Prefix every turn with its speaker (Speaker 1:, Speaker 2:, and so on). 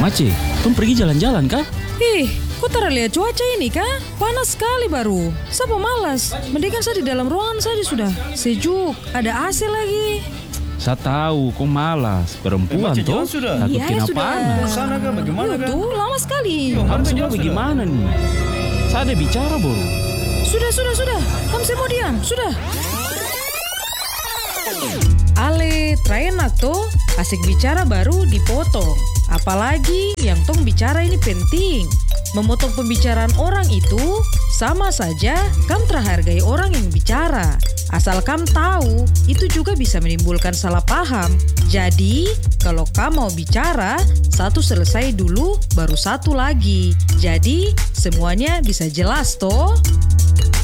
Speaker 1: Mace, tom pergi jalan-jalan kah?
Speaker 2: Ih, kok tara lihat cuaca ini kah? Panas sekali baru. Siapa malas? Mendingan saya di dalam ruangan saja sudah. Sejuk, ada AC lagi.
Speaker 1: Saya tahu, kok malas. Perempuan toh, takut
Speaker 2: Iya,
Speaker 1: kena
Speaker 2: sudah.
Speaker 1: panas.
Speaker 3: Sana kah? Bagaimana kah?
Speaker 2: Tuh, lama sekali.
Speaker 1: Kamu semua bagaimana nih? Saya ada bicara, Boru.
Speaker 2: Sudah. Kamu saya mau diam, sudah. Ale, enak toh. Asik bicara baru dipotong. Apalagi yang tong bicara ini penting. Memotong pembicaraan orang itu sama saja kamu terhargai orang yang bicara. Asal kamu tahu, itu juga bisa menimbulkan salah paham. Jadi, kalau kamu mau bicara, satu selesai dulu, baru satu lagi. Jadi, semuanya bisa jelas toh.